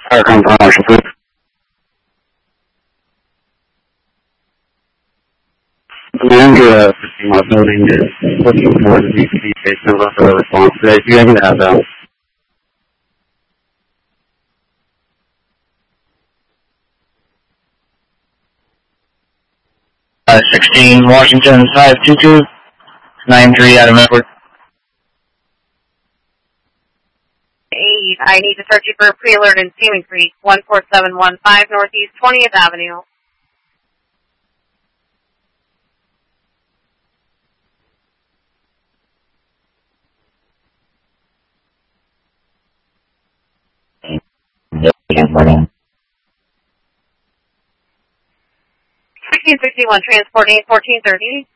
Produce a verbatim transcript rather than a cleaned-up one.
Fire company, Marshall, please. The manager of the building is looking for the D C based on the response today. Do you happen to have that? Uh, sixteen Washington five two two nine three Adam Edward. Eight. I need to search you for a pre-alert in Steaming Creek, one four seven one five Northeast twentieth Avenue. sixteen sixty-one, transport eight fourteen thirty.